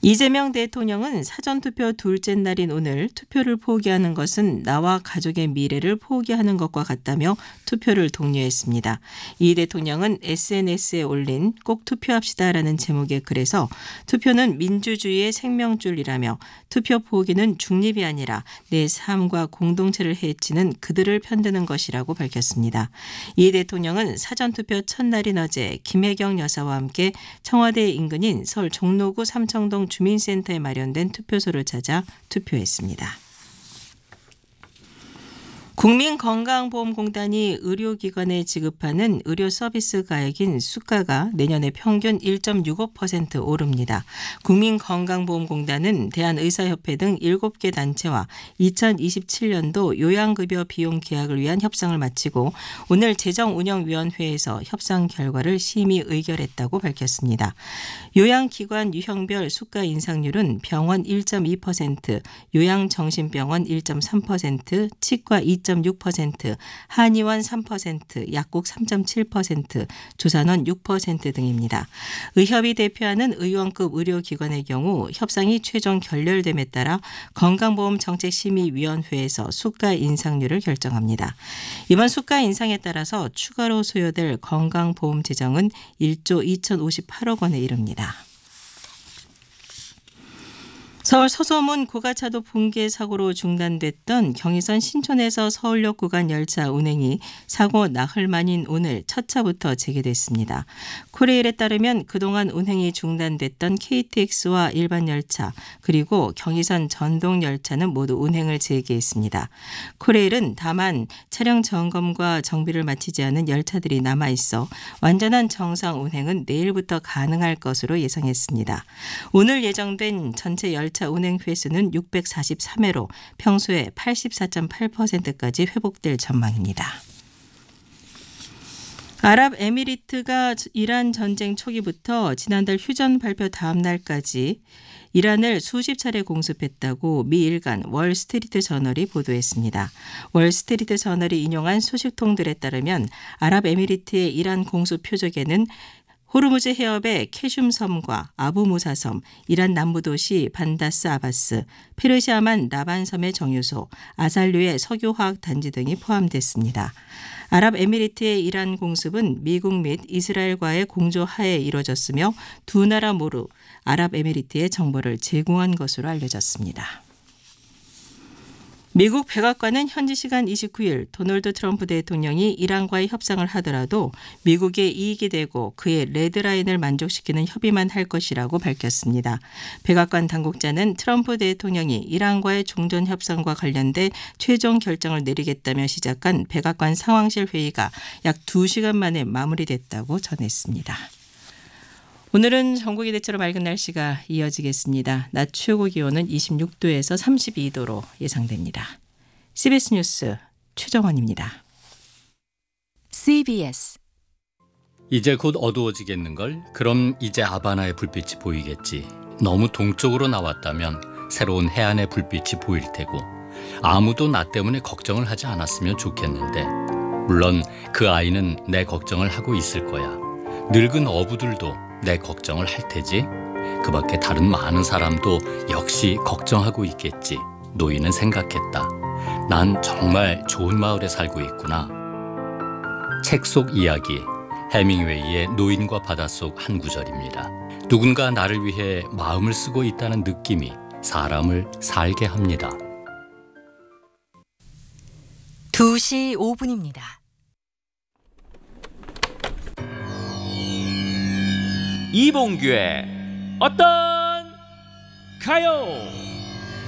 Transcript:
이재명 대통령은 사전투표 둘째 날인 오늘 투표를 포기하는 것은 나와 가족의 미래를 포기하는 것과 같다며 투표를 독려했습니다. 이 대통령은 SNS에 올린 꼭 투표합시다라는 제목의 글에서 투표는 민주주의의 생명줄이라며 투표 포기는 중립이 아니라 내 삶과 공동체를 해치는 그들을 편드는 것이라고 밝혔습니다. 이 대통령은 사전투표 첫날인 어제 김혜경 여사와 함께 청와대 인근인 서울 종로구 삼청동 주민센터에 마련된 투표소를 찾아 투표했습니다. 국민건강보험공단이 의료기관에 지급하는 의료 서비스 가액인 수가가 내년에 평균 1.65% 오릅니다. 국민건강보험공단은 대한의사협회 등 7개 단체와 2027년도 요양급여 비용 계약을 위한 협상을 마치고 오늘 재정운영위원회에서 협상 결과를 심의 의결했다고 밝혔습니다. 요양기관 유형별 수가 인상률은 병원 1.2%, 요양정신병원 1.3%, 치과 2.6%, 한의원 3%, 약국 3.7%, 조산원 6% 등입니다. 의협이 대표하는 의원급 의료기관의 경우 협상이 최종 결렬됨에 따라 건강보험정책심의위원회에서 수가 인상률을 결정합니다. 이번 수가 인상에 따라서 추가로 소요될 건강보험 재정은 1조 2,058억 원에 이릅니다. 서울 서소문 고가차도 붕괴 사고로 중단됐던 경의선 신촌에서 서울역 구간 열차 운행이 사고 나흘 만인 오늘 첫 차부터 재개됐습니다. 코레일에 따르면 그동안 운행이 중단됐던 KTX와 일반 열차 그리고 경의선 전동 열차는 모두 운행을 재개했습니다. 코레일은 다만 차량 점검과 정비를 마치지 않은 열차들이 남아있어 완전한 정상 운행은 내일부터 가능할 것으로 예상했습니다. 오늘 예정된 전체 열차 운행 횟수는 643회로 평소에 84.8%까지 회복될 전망입니다. 아랍에미리트가 이란 전쟁 초기부터 지난달 휴전 발표 다음 날까지 이란을 수십 차례 공습했다고 미 일간 월스트리트 저널이 보도했습니다. 월스트리트 저널이 인용한 소식통들에 따르면 아랍에미리트의 이란 공습 표적에는 호르무즈 해협의 캐슘섬과 아부무사섬, 이란 남부도시 반다스 아바스, 페르시아만 나반섬의 정유소, 아살류의 석유화학 단지 등이 포함됐습니다. 아랍에미리트의 이란 공습은 미국 및 이스라엘과의 공조하에 이뤄졌으며 두 나라 모두 아랍에미리트의 정보를 제공한 것으로 알려졌습니다. 미국 백악관은 현지 시간 29일 도널드 트럼프 대통령이 이란과의 협상을 하더라도 미국의 이익이 되고 그의 레드라인을 만족시키는 협의만 할 것이라고 밝혔습니다. 백악관 당국자는 트럼프 대통령이 이란과의 종전 협상과 관련된 최종 결정을 내리겠다며 시작한 백악관 상황실 회의가 약 2시간 만에 마무리됐다고 전했습니다. 오늘은 전국이 대체로 맑은 날씨가 이어지겠습니다. 낮 최고 기온은 26도에서 32도로 예상됩니다. CBS 뉴스 최정원입니다. CBS 이제 곧 어두워지겠는걸? 그럼 이제 아바나의 불빛이 보이겠지. 너무 동쪽으로 나왔다면 새로운 해안의 불빛이 보일 테고 아무도 나 때문에 걱정을 하지 않았으면 좋겠는데 물론 그 아이는 내 걱정을 하고 있을 거야. 늙은 어부들도 내 걱정을 할 테지. 그 밖에 다른 많은 사람도 역시 걱정하고 있겠지. 노인은 생각했다. 난 정말 좋은 마을에 살고 있구나. 책 속 이야기, 해밍웨이의 노인과 바다 속 한 구절입니다. 누군가 나를 위해 마음을 쓰고 있다는 느낌이 사람을 살게 합니다. 2시 5분입니다. 이봉규의 어떤 가요?